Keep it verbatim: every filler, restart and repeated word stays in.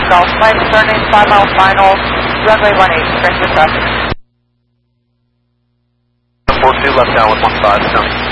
Golf Mike, turning five mile final, runway one eight, stranger traffic. four two left down with one five, sound.